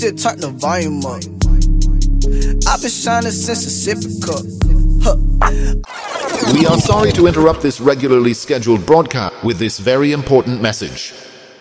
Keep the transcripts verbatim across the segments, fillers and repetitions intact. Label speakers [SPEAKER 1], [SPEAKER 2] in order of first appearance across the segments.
[SPEAKER 1] just turn the volume up. I've been shining since a sipping cup. Huh.
[SPEAKER 2] We are sorry to interrupt this regularly scheduled broadcast with this very important message.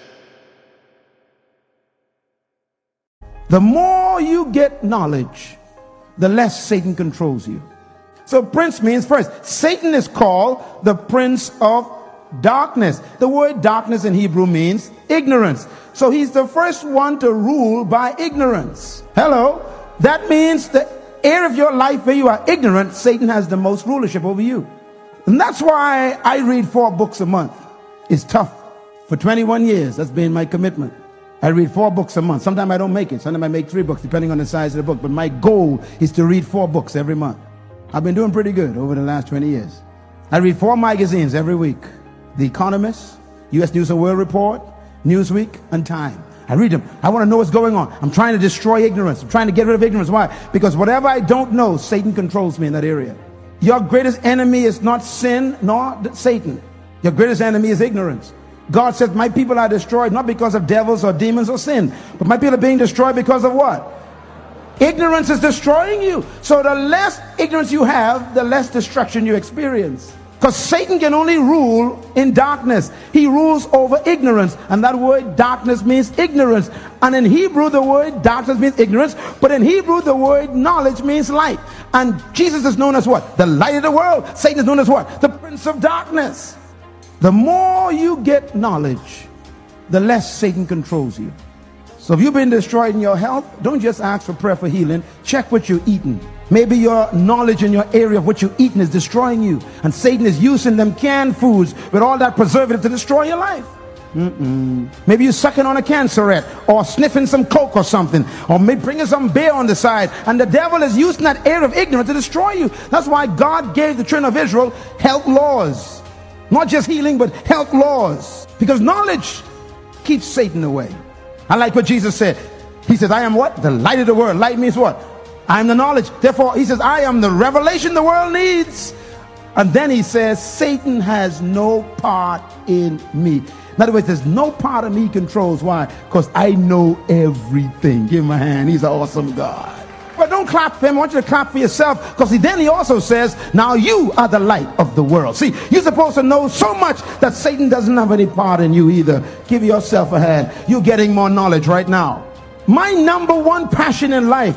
[SPEAKER 3] The more you get knowledge, the less Satan controls you. So prince means first. Satan is called the prince of darkness. The word darkness in Hebrew means ignorance. So he's the first one to rule by ignorance. Hello? That means the area of your life where you are ignorant, Satan has the most rulership over you. And that's why I read four books a month. It's tough. For twenty-one years, that's been my commitment. I read four books a month. Sometimes I don't make it. Sometimes I make three books, depending on the size of the book. But my goal is to read four books every month. I've been doing pretty good over the last twenty years. I read four magazines every week. The Economist, U S News and World Report, Newsweek, and Time. I read them. I want to know what's going on. I'm trying to destroy ignorance. I'm trying to get rid of ignorance. Why? Because whatever I don't know, Satan controls me in that area. Your greatest enemy is not sin nor Satan. Your greatest enemy is ignorance. God says, my people are destroyed not because of devils or demons or sin, but my people are being destroyed because of what? Ignorance is destroying you. So the less ignorance you have, the less destruction you experience. Because Satan can only rule in darkness. He rules over ignorance. And that word darkness means ignorance. And in Hebrew, the word darkness means ignorance. But in Hebrew, the word knowledge means light. And Jesus is known as what? The light of the world. Satan is known as what? The prince of darkness. The more you get knowledge, the less Satan controls you. So if you've been destroyed in your health, don't just ask for prayer for healing. Check what you're eating. Maybe your knowledge in your area of what you're eating is destroying you. And Satan is using them canned foods with all that preservative to destroy your life. Mm-mm. Maybe you're sucking on a cancerette or sniffing some coke or something, or maybe bringing some beer on the side. And the devil is using that area of ignorance to destroy you. That's why God gave the children of Israel health laws. Not just healing, but health laws. Because knowledge keeps Satan away. I like what Jesus said. He says, I am what? The light of the world. Light means what? I am the knowledge. Therefore, he says, I am the revelation the world needs. And then he says, Satan has no part in me. In other words, there's no part of me he controls. Why? Because I know everything. Give him a hand. He's an awesome God. But don't clap for him. I want you to clap for yourself. Because then he also says, now you are the light of the world. See, you're supposed to know so much that Satan doesn't have any part in you either. Give yourself a hand. You're getting more knowledge right now. My number one passion in life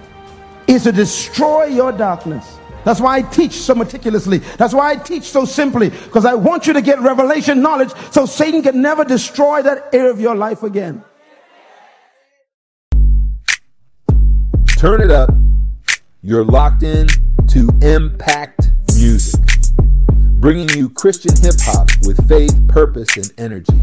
[SPEAKER 3] is to destroy your darkness. That's why I teach so meticulously. That's why I teach so simply. Because I want you to get revelation knowledge so Satan can never destroy that area of your life again.
[SPEAKER 4] Turn it up. You're locked in to Impact Music, bringing you Christian hip hop with faith, purpose, and energy.